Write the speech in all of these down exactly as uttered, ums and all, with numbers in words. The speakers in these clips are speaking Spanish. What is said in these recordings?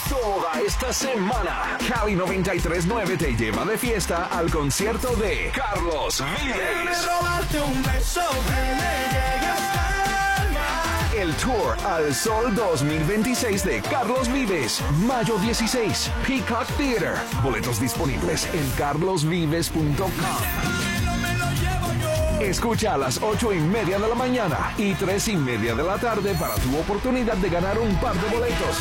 Toda esta semana, Cali noventa y tres punto nueve te lleva de fiesta al concierto de Carlos Vives. El Tour al Sol dos mil veintiséis de Carlos Vives, mayo dieciséis, Peacock Theater. Boletos disponibles en carlos vives punto com. Escucha a las ocho y media de la mañana y tres y media de la tarde para tu oportunidad de ganar un par de boletos.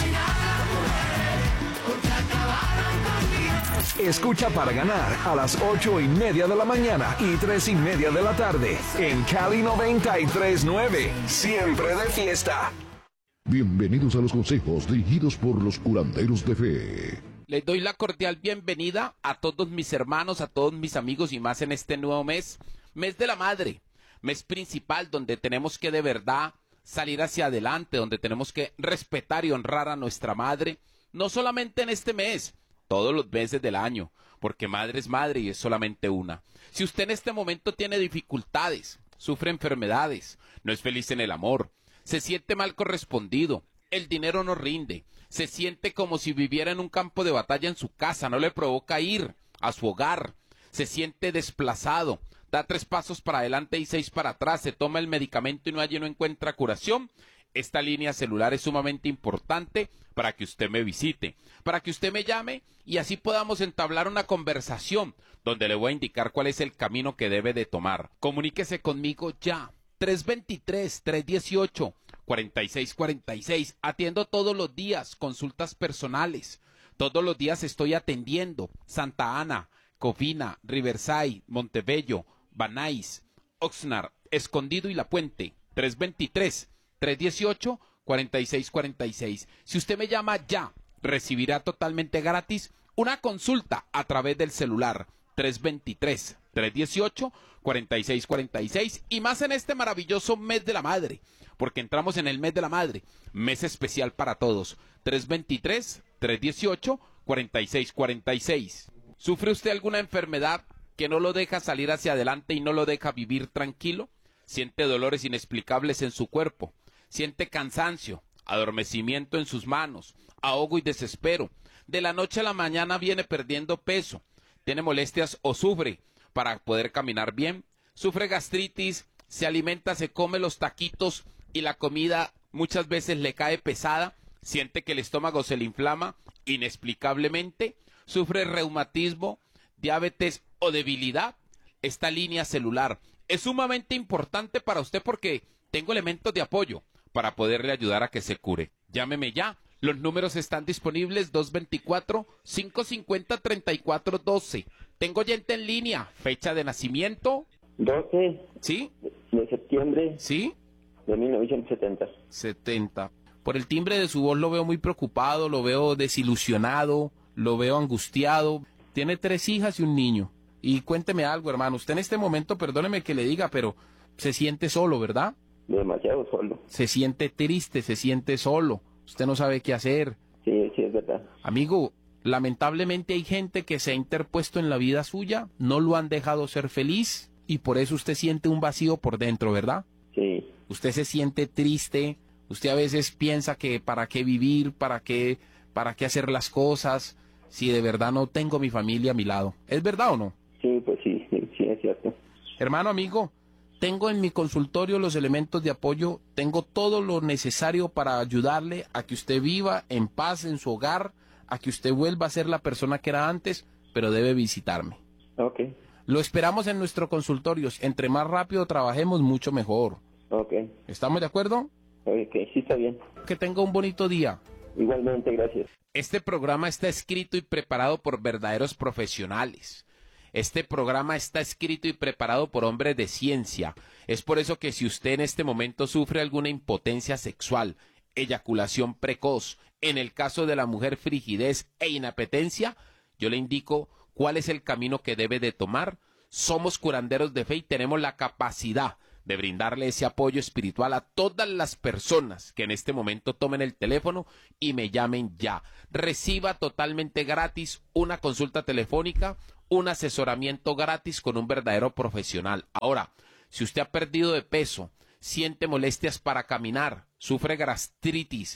Escucha para ganar a las ocho y media de la mañana y tres y media de la tarde en Cali noventa y tres punto nueve, siempre de fiesta. Bienvenidos a los consejos dirigidos por los curanderos de fe. Les doy la cordial bienvenida a todos mis hermanos, a todos mis amigos y más en este nuevo mes, mes de la madre, mes principal donde tenemos que de verdad salir hacia adelante, donde tenemos que respetar y honrar a nuestra madre, no solamente en este mes, todos los meses del año, porque madre es madre y es solamente una. Si usted en este momento tiene dificultades, sufre enfermedades, no es feliz en el amor, se siente mal correspondido, el dinero no rinde, se siente como si viviera en un campo de batalla en su casa, no le provoca ir a su hogar, se siente desplazado, da tres pasos para adelante y seis para atrás, se toma el medicamento y no allí no encuentra curación. Esta línea celular es sumamente importante para que usted me visite, para que usted me llame y así podamos entablar una conversación donde le voy a indicar cuál es el camino que debe de tomar. Comuníquese conmigo ya. tres dos tres, tres uno ocho, cuatro seis cuatro seis. Atiendo todos los días consultas personales. Todos los días estoy atendiendo Santa Ana, Covina, Riverside, Montebello, Banais, Oxnard, Escondido y La Puente. tres dos tres, tres uno ocho, cuatro seis cuatro seis. Si usted me llama ya, recibirá totalmente gratis una consulta a través del celular. tres dos tres, tres uno ocho, cuatro seis cuatro seis. Y más en este maravilloso mes de la madre, porque entramos en el mes de la madre, mes especial para todos. tres dos tres, tres uno ocho, cuatro seis cuatro seis. ¿Sufre usted alguna enfermedad que no lo deja salir hacia adelante y no lo deja vivir tranquilo? ¿Siente dolores inexplicables en su cuerpo? ¿Siente cansancio, adormecimiento en sus manos, ahogo y desespero? De la noche a la mañana viene perdiendo peso. ¿Tiene molestias o sufre para poder caminar bien? ¿Sufre gastritis? ¿Se alimenta, se come los taquitos y la comida muchas veces le cae pesada? ¿Siente que el estómago se le inflama inexplicablemente? ¿Sufre reumatismo, diabetes o debilidad? Esta línea celular es sumamente importante para usted porque tengo elementos de apoyo para poderle ayudar a que se cure. Llámeme ya. Los números están disponibles dos dos cuatro, cinco cinco cero, tres cuatro uno dos. Tengo gente en línea. Fecha de nacimiento. doce. ¿Sí? De septiembre. ¿Sí? De mil novecientos setenta. setenta. Por el timbre de su voz lo veo muy preocupado, lo veo desilusionado, lo veo angustiado. Tiene tres hijas y un niño. Y cuénteme algo, hermano. Usted en este momento, perdóneme que le diga, pero se siente solo, ¿verdad? Demasiado solo. Se siente triste, se siente solo. Usted no sabe qué hacer. Sí, sí, es verdad. Amigo, lamentablemente hay gente que se ha interpuesto en la vida suya, no lo han dejado ser feliz y por eso usted siente un vacío por dentro, ¿verdad? Sí. Usted se siente triste, usted a veces piensa que para qué vivir, para qué, para qué hacer las cosas, si de verdad no tengo mi familia a mi lado. ¿Es verdad o no? Sí, pues sí, sí, sí, es cierto. Hermano, amigo, tengo en mi consultorio los elementos de apoyo, tengo todo lo necesario para ayudarle a que usted viva en paz en su hogar, a que usted vuelva a ser la persona que era antes, pero debe visitarme. Ok. Lo esperamos en nuestro consultorio. Entre más rápido trabajemos, mucho mejor. Ok. ¿Estamos de acuerdo? Ok, sí está bien. Que tenga un bonito día. Igualmente, gracias. Este programa está escrito y preparado por verdaderos profesionales. Este programa está escrito y preparado por hombres de ciencia. Es por eso que si usted en este momento sufre alguna impotencia sexual, eyaculación precoz, en el caso de la mujer frigidez e inapetencia, yo le indico cuál es el camino que debe de tomar. Somos curanderos de fe y tenemos la capacidad de brindarle ese apoyo espiritual a todas las personas que en este momento tomen el teléfono y me llamen ya. Reciba totalmente gratis una consulta telefónica, un asesoramiento gratis con un verdadero profesional. Ahora, si usted ha perdido de peso, siente molestias para caminar, sufre gastritis,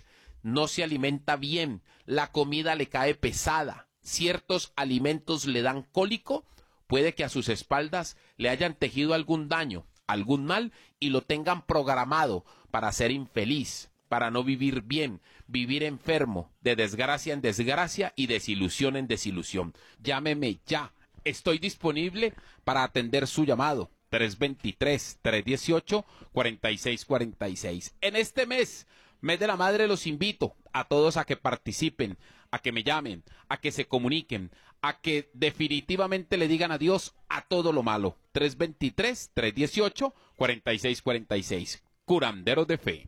no se alimenta bien, la comida le cae pesada, ciertos alimentos le dan cólico, puede que a sus espaldas le hayan tejido algún daño, algún mal y lo tengan programado para ser infeliz, para no vivir bien, vivir enfermo, de desgracia en desgracia y desilusión en desilusión. Llámeme ya, estoy disponible para atender su llamado. tres dos tres, tres uno ocho, cuatro seis cuatro seis. En este mes, mes de la madre, los invito a todos a que participen, a que me llamen, a que se comuniquen, a que definitivamente le digan adiós a todo lo malo. tres dos tres, tres uno ocho, cuatro seis cuatro seis. Curanderos de Fe.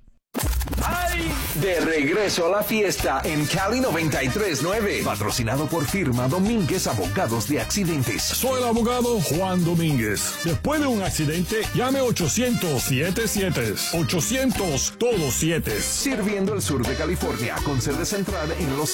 De regreso a la fiesta en Cali noventa y tres nueve. Patrocinado por firma Domínguez Abogados de Accidentes. Soy el abogado Juan Domínguez. Después de un accidente, llame ochocientos siete siete. ochocientos todos siete. Sirviendo el sur de California con sede central en Los